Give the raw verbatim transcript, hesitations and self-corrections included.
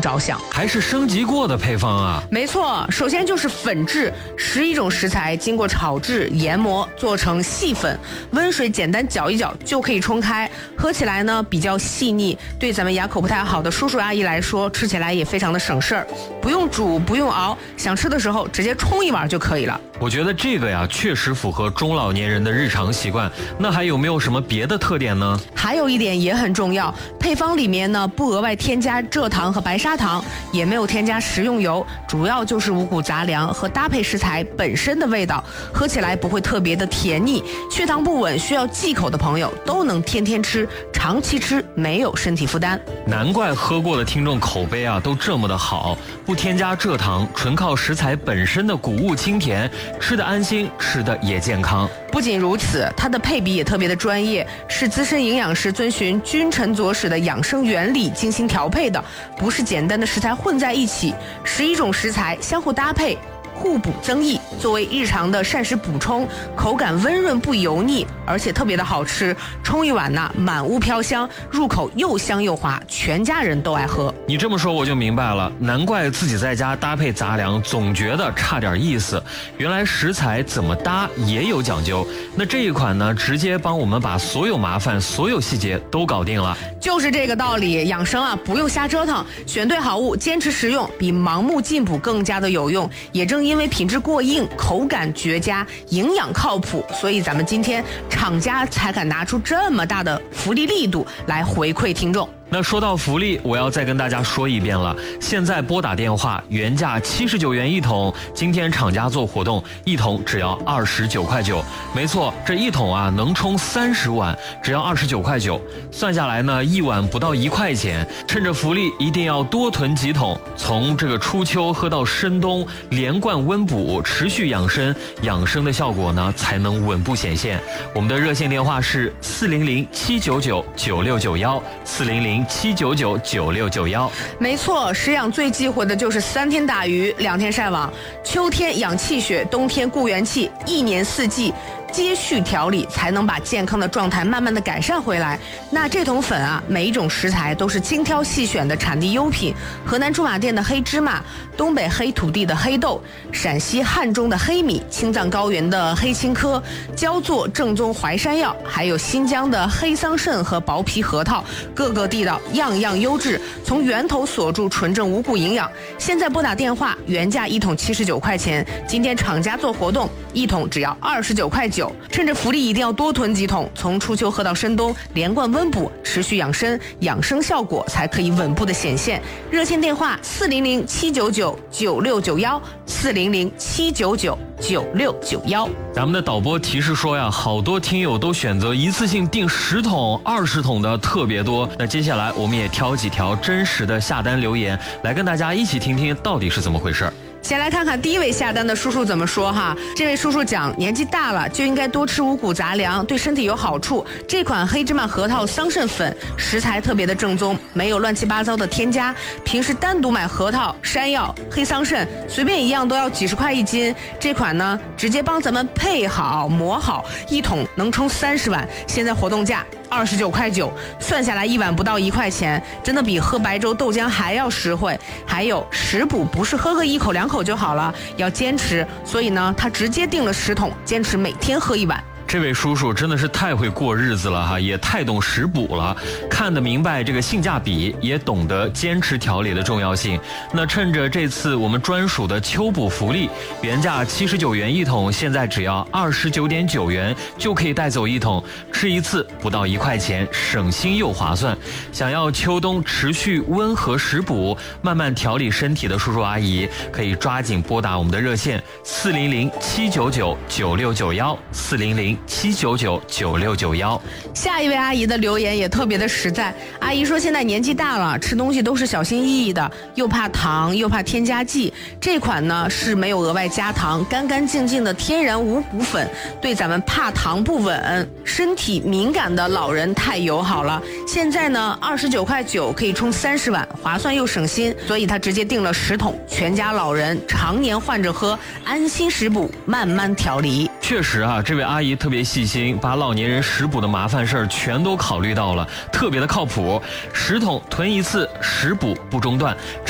着想， 还是升级过的配方啊。 没错，首先就是粉质，十一种食材经过炒制研磨做成细粉，温水简单搅一搅就可以冲开，喝起来呢比较细腻，对咱们牙口不太好的叔叔阿姨来说，吃起来也非常的省事儿，不用煮不用熬，想吃的时候直接冲一碗就可以了。 我觉得这个呀确实符合中老年人的日常习惯。那还有没有什么别的特点呢？ 还有一点也很重要，配方里面呢不额外添加蔗糖和白砂糖，也没有添加食用油，主要就是五谷杂粮和搭配食材本身的味道，喝起来不会特别的甜腻，血糖不稳需要忌口的朋友都能天天吃，长期吃没有身体负担。 难怪喝过的听众口碑啊都这么的好，不添加蔗糖，纯靠食材本身的谷物清甜，吃得安心，吃得也健康。 不仅如此，它的配比也特别的专业，是资深营养师遵循君臣佐使的养生原理精心调配的，不是简单的食材混在一起，十一种食材相互搭配，互补增益，作为日常的膳食补充，口感温润不油腻，而且特别的好吃，冲一碗呢满屋飘香，入口又香又滑，全家人都爱喝。 你这么说我就明白了，难怪自己在家搭配杂粮总觉得差点意思，原来食材怎么搭也有讲究。那这一款呢，直接帮我们把所有麻烦所有细节都搞定了。 就是这个道理，养生啊不用瞎折腾，选对好物，坚持食用比盲目进补更加的有用。也正因为品质过硬，口感绝佳，营养靠谱，所以咱们今天厂家才敢拿出这么大的福利力度来回馈听众。 那说到福利，我要再跟大家说一遍了，现在拨打电话，原价七十九元一桶，今天厂家做活动，一桶只要二十九块九。没错，这一桶啊能冲三十碗，只要二十九块九，算下来呢一碗不到一块钱。趁着福利，一定要多囤几桶，从这个初秋喝到深冬，连贯温补，持续养生，养生的效果呢才能稳步显现。我们的热线电话是四零零七九九九六九幺四零零七九九九六九幺。 没错，食养最忌讳的就是三天打鱼两天晒网，秋天养气血，冬天固元气，一年四季接续调理，才能把健康的状态慢慢的改善回来。那这桶粉啊，每一种食材都是精挑细选的产地优品，河南驻马店的黑芝麻，东北黑土地的黑豆，陕西汉中的黑米，青藏高原的黑青稞，焦作正宗淮山药，还有新疆的黑桑葚和薄皮核桃，各个地道，样样优质，从源头锁住纯正无谷营养。现在拨打电话，原价一桶七十九块钱，今天厂家做活动，一桶只要二十九块九。趁着福利一定要多囤几桶，从初秋喝到深冬，连贯温补，持续养生，养生效果才可以稳步的显现。热线电话四零零七九九九六九幺四零零七九九九六九幺。 咱们的导播提示说呀，好多听友都选择一次性订十桶、二十桶的特别多。那接下来我们也挑几条真实的下单留言，来跟大家一起听听到底是怎么回事。 先来看看第一位下单的叔叔怎么说哈。这位叔叔讲，年纪大了就应该多吃五谷杂粮，对身体有好处。这款黑芝麻核桃桑葚粉食材特别的正宗，没有乱七八糟的添加。平时单独买核桃、山药、黑桑葚，随便一样都要几十块一斤。这款呢，直接帮咱们配好磨好，一桶能冲三十碗。现在活动价二十九块九，算下来一碗不到一块钱，真的比喝白粥豆浆还要实惠。还有食补不是喝个一口两口就好了，要坚持，所以呢，他直接订了十桶，坚持每天喝一碗。 这位叔叔真的是太会过日子了哈，也太懂食补了，看得明白这个性价比，也懂得坚持调理的重要性。那趁着这次我们专属的秋补福利，原价七十九元一桶，现在只要二十九点九元就可以带走一桶，吃一次不到一块钱，省心又划算。想要秋冬持续温和食补，慢慢调理身体的叔叔阿姨，可以抓紧拨打我们的热线四零零七九九九六九幺四零零七九九九六九幺。 下一位阿姨的留言也特别的实在，阿姨说现在年纪大了，吃东西都是小心翼翼的，又怕糖又怕添加剂。这款呢是没有额外加糖，干干净净的天然五谷粉，对咱们怕糖不稳、身体敏感的老人太友好了。现在呢二十九块九可以冲三十碗，划算又省心，所以他直接订了十桶，全家老人常年换着喝，安心食补，慢慢调理。 确实啊，这位阿姨特别细心，把老年人食补的麻烦事儿全都考虑到了，特别的靠谱。十桶囤一次，食补不中断。